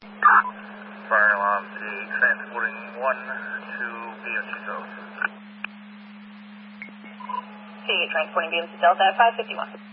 Fire alarm C8 transporting 1 to BMC Delta. C8 transporting BMC Delta at 551.